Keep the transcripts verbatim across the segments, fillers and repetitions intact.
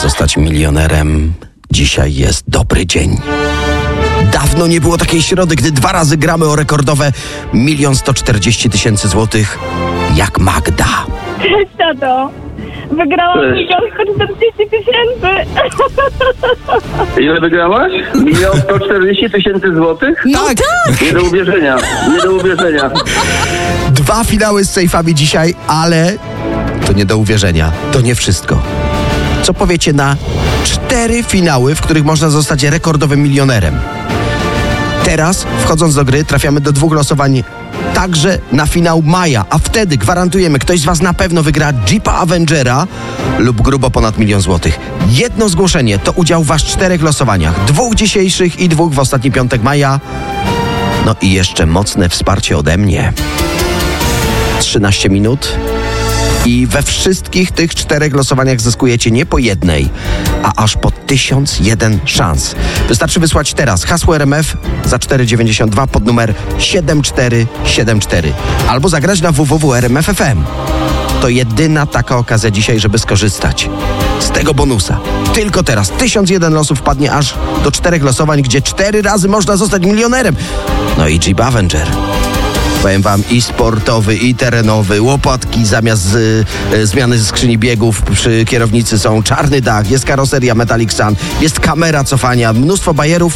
zostać milionerem, dzisiaj jest dobry dzień. Dawno nie było takiej środy, gdy dwa razy gramy o rekordowe milion sto czterdzieści tysięcy złotych jak Magda. Cześć, tato. Wygrałam Cześć. milion sto czterdzieści tysięcy. Ile wygrałaś? Milion sto czterdzieści tysięcy złotych? No Tak. tak! Nie do uwierzenia, nie do uwierzenia. Dwa finały z sejfami dzisiaj, ale to nie do uwierzenia. To nie wszystko. Co powiecie na cztery finały, w których można zostać rekordowym milionerem? Teraz, wchodząc do gry, trafiamy do dwóch losowań także na finał maja, a wtedy gwarantujemy, ktoś z was na pewno wygra Jeepa Avengera lub grubo ponad milion złotych. Jedno zgłoszenie to udział w aż czterech losowaniach. Dwóch dzisiejszych i dwóch w ostatni piątek maja. No i jeszcze mocne wsparcie ode mnie. trzynaście minut i we wszystkich tych czterech losowaniach zyskujecie nie po jednej, a aż po tysiąc jeden szans. Wystarczy wysłać teraz hasło R M F za cztery dziewięćdziesiąt dwa pod numer siedem cztery siedem cztery albo zagrać na w w w kropka r m f kropka f m. To jedyna taka okazja dzisiaj, żeby skorzystać z tego bonusa. Tylko teraz tysiąc jeden losów wpadnie aż do czterech losowań, gdzie cztery razy można zostać milionerem. No i Jeep Avenger. Powiem wam, i sportowy, i terenowy, łopatki zamiast y, y, zmiany skrzyni biegów przy kierownicy są, czarny dach, jest karoseria Metallic Sun, jest kamera cofania, mnóstwo bajerów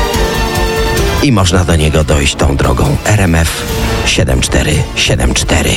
i można do niego dojść tą drogą. R M F siedem cztery siedem cztery.